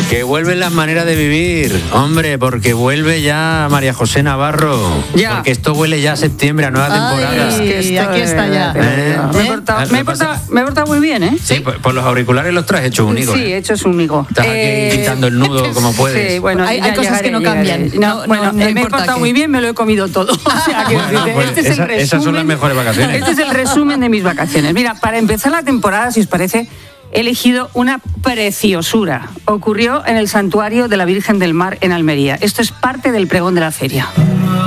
Que vuelven las maneras de vivir, hombre, porque vuelve ya María José Navarro. Ya. Porque esto huele ya a septiembre, a nueva temporada. Aquí está ya. Me he portado muy bien, ¿eh? Sí, por los auriculares los traes hecho único. Sí, hechos único. Estás aquí quitando el nudo como puedes. Sí, bueno, hay cosas que no cambian. Me he portado muy bien, me lo he comido todo. O sea, que este es el resumen. Esas son las mejores vacaciones. Este es el resumen de mis vacaciones. Mira, para empezar la temporada, si os parece, he elegido una preciosura. Ocurrió en el Santuario de la Virgen del Mar en Almería. Esto es parte del pregón de la feria.